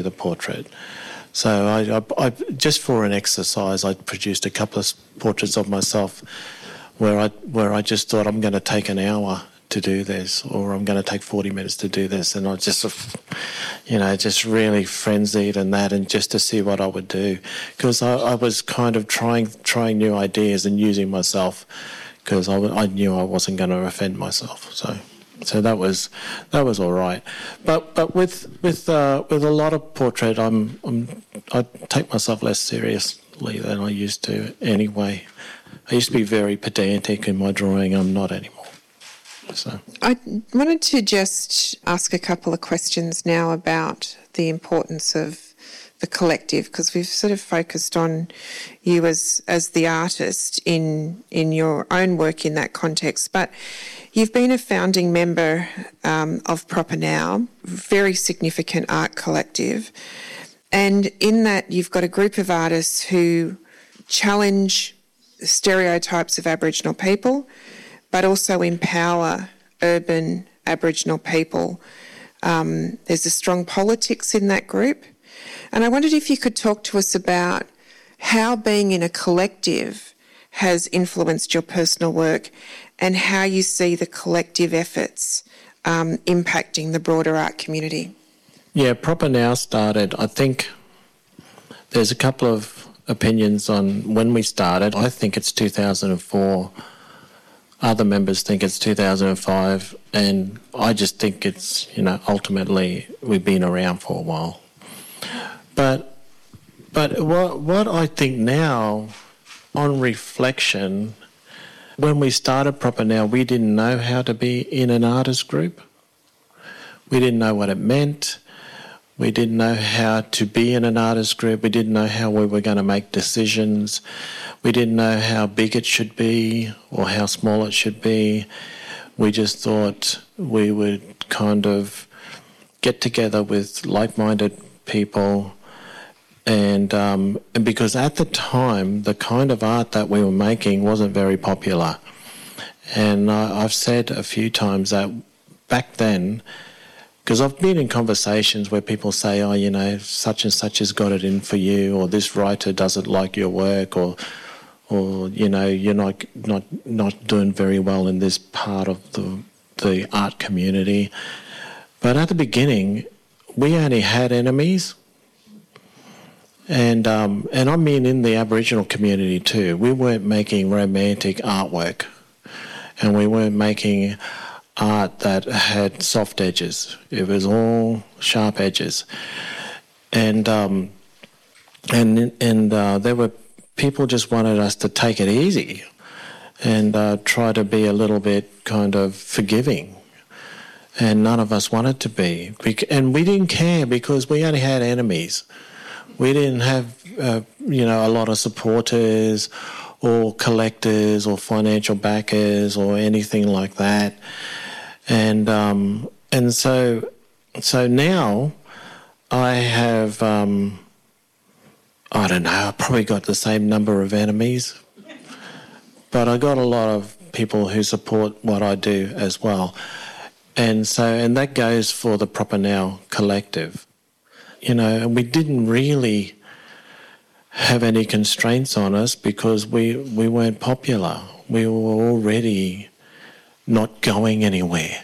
the portrait. So I just for an exercise, I produced a couple of portraits of myself where I just thought I'm going to take an hour to do this, or I'm going to take 40 minutes to do this, and I just, just really frenzied and just to see what I would do, because I was kind of trying new ideas and using myself, because I knew I wasn't going to offend myself. So that was all right, but with a lot of portrait, I take myself less seriously than I used to anyway. I used to be very pedantic in my drawing. I'm not anymore. So I wanted to just ask a couple of questions now about the importance of the collective, because we've sort of focused on you as the artist in your own work in that context, but you've been a founding member of Proper Now, very significant art collective, and in that you've got a group of artists who challenge stereotypes of Aboriginal people, but also empower urban Aboriginal people. There's a strong politics in that group. And I wondered if you could talk to us about how being in a collective has influenced your personal work and how you see the collective efforts impacting the broader art community. Yeah, Proper Now started, I think there's a couple of opinions on when we started. I think it's 2004. Other members think it's 2005, and I just think it's, ultimately we've been around for a while. But what I think now, on reflection, when we started Proper Now, we didn't know how to be in an artist group. We didn't know what it meant. We didn't know how to be in an artist group. We didn't know how we were going to make decisions. We didn't know how big it should be or how small it should be. We just thought we would kind of get together with like-minded people, and because at the time the kind of art that we were making wasn't very popular. And I've said a few times that back then, because I've been in conversations where people say, such and such has got it in for you, or this writer doesn't like your work, or you're not doing very well in this part of the art community. But at the beginning, we only had enemies, and I mean in the Aboriginal community too. We weren't making romantic artwork, and we weren't making art that had soft edges. It was all sharp edges, and there were people just wanted us to take it easy and try to be a little bit kind of forgiving, and none of us wanted to be, and we didn't care because we only had enemies. We didn't have a lot of supporters or collectors or financial backers or anything like that. And so now I have, I don't know, I probably got the same number of enemies, but I got a lot of people who support what I do as well. And that goes for the Proper Now collective. And we didn't really have any constraints on us because we weren't popular. We were already not going anywhere.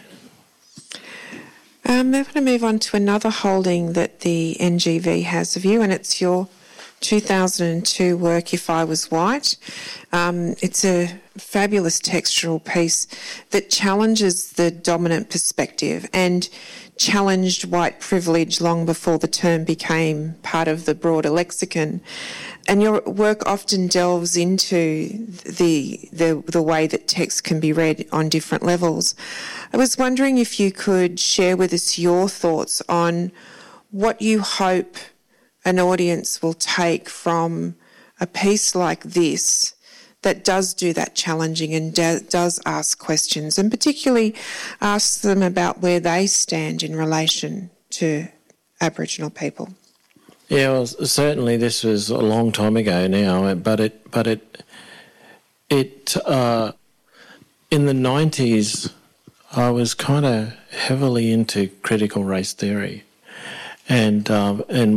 I want to move on to another holding that the NGV has of you, and it's your 2002 work, If I Was White. It's a fabulous textural piece that challenges the dominant perspective and challenged white privilege long before the term became part of the broader lexicon. And your work often delves into the way that text can be read on different levels. I was wondering if you could share with us your thoughts on what you hope an audience will take from a piece like this that does do that challenging and does ask questions, and particularly ask them about where they stand in relation to Aboriginal people. Yeah, well, certainly this was a long time ago now, but it in the 90s I was kind of heavily into critical race theory, and